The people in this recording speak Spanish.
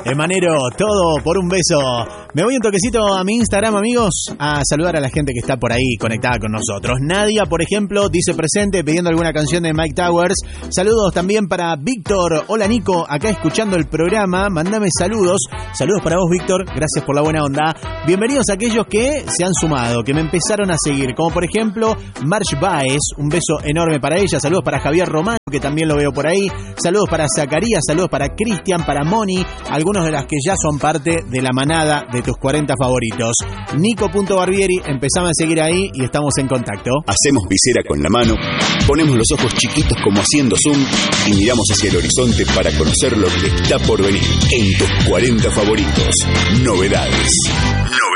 Manero, todo por un beso. Me voy un toquecito a mi Instagram, amigos, a saludar a la gente que está por ahí conectada con nosotros. Nadia, por ejemplo, dice presente pidiendo alguna canción de Mike Towers. Saludos también para Víctor. Hola, Nico, acá escuchando el programa. Mándame saludos. Saludos para vos, Víctor. Gracias por la buena onda. Bienvenidos a aquellos que se han sumado, que me empezaron a seguir, como por ejemplo March Baez. Un beso enorme para ella. Saludos para Javier Román, que también lo veo por ahí. Saludos para Zacarías, saludos para Cristian, para Moni, algunos de las que ya son parte de la manada de tus 40 favoritos. Nico.Barbieri, empezame a seguir ahí y estamos en contacto. Hacemos visera con la mano, ponemos los ojos chiquitos como haciendo zoom y miramos hacia el horizonte para conocer lo que está por venir en tus 40 favoritos. Novedades.